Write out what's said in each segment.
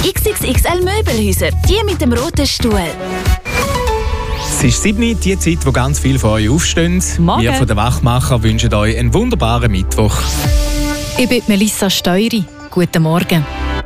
XXXL Möbelhäuser, die mit dem roten Stuhl. Es ist 7 Uhr, die Zeit, wo ganz viele von euch aufstehen. Morgen. Wir von den Wachmacher wünschen euch einen wunderbaren Mittwoch. Ich bin Melissa Steury. Guten Morgen.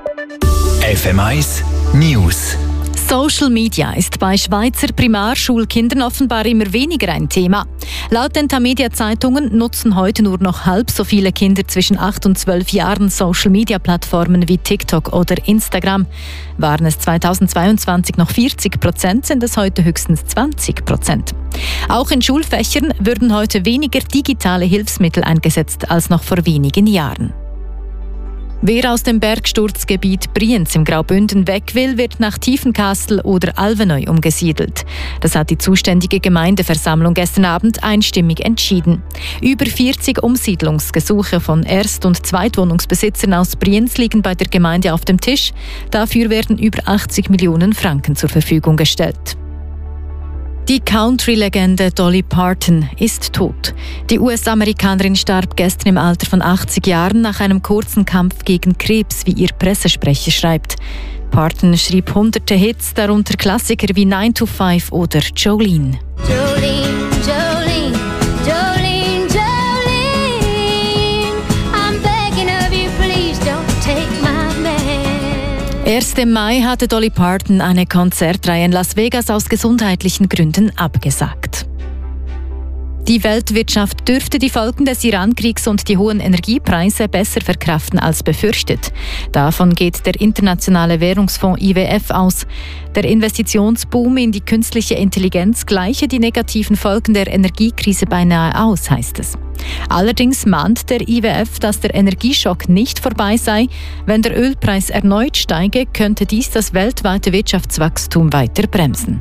FM1 News. Social Media ist bei Schweizer Primarschulkindern offenbar immer weniger ein Thema. Laut den Tamedia-Zeitungen nutzen heute nur noch halb so viele Kinder zwischen 8 und 12 Jahren Social-Media-Plattformen wie TikTok oder Instagram. Waren es 2022 noch 40%, sind es heute höchstens 20%. Auch in Schulfächern würden heute weniger digitale Hilfsmittel eingesetzt als noch vor wenigen Jahren. Wer aus dem Bergsturzgebiet Brienz im Graubünden weg will, wird nach Tiefenkastel oder Alvenøy umgesiedelt. Das hat die zuständige Gemeindeversammlung gestern Abend einstimmig entschieden. Über 40 Umsiedlungsgesuche von Erst- und Zweitwohnungsbesitzern aus Brienz liegen bei der Gemeinde auf dem Tisch. Dafür werden über 80 Millionen Franken zur Verfügung gestellt. Die Country-Legende Dolly Parton ist tot. Die US-Amerikanerin starb gestern im Alter von 80 Jahren nach einem kurzen Kampf gegen Krebs, wie ihr Pressesprecher schreibt. Parton schrieb hunderte Hits, darunter Klassiker wie 9 to 5 oder Jolene. Jolene, Jolene, Jolene, Jolene, I'm begging of you, please don't take my man. Erst im Mai hatte Dolly Parton eine Konzertreihe in Las Vegas aus gesundheitlichen Gründen abgesagt. Die Weltwirtschaft dürfte die Folgen des Iran-Kriegs und die hohen Energiepreise besser verkraften als befürchtet. Davon geht der Internationale Währungsfonds IWF aus. Der Investitionsboom in die künstliche Intelligenz gleiche die negativen Folgen der Energiekrise beinahe aus, heißt es. Allerdings mahnt der IWF, dass der Energieschock nicht vorbei sei. Wenn der Ölpreis erneut steige, könnte dies das weltweite Wirtschaftswachstum weiter bremsen.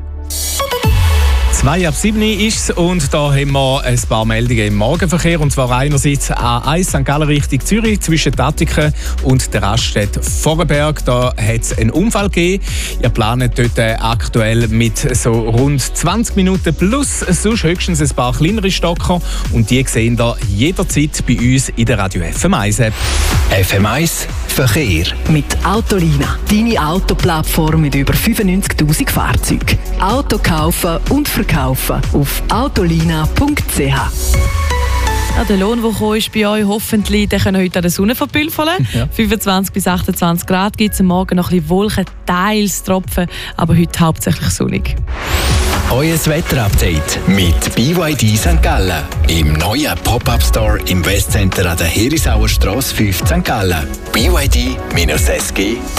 7 Uhr ist es und da haben wir ein paar Meldungen im Morgenverkehr. Und zwar einerseits A1 St. Gallen Richtung Zürich zwischen Tattiken und der Raststätte Vorarlberg. Da hat es einen Unfall gegeben. Ihr plant dort aktuell mit so rund 20 Minuten plus sonst höchstens ein paar kleinere Stocker. Und die sehen ihr jederzeit bei uns in der Radio FM1 App. FM1 Verkehr. Mit Autolina, deine Autoplattform mit über 95'000 Fahrzeugen. Auto kaufen und verkaufen auf autolina.ch. Ja, der Lohn, der gekommen ist bei euch, hoffentlich, den können heute an der Sonne verbülfeln. Ja. 25 bis 28 Grad gibt es am Morgen noch ein bisschen Wolken, teils Tropfen, aber heute hauptsächlich sonnig. Euer Wetterupdate mit BYD St. Gallen. Im neuen Pop-Up-Store im Westcenter an der Herisauer Strasse 5 St. Gallen. BYD-SG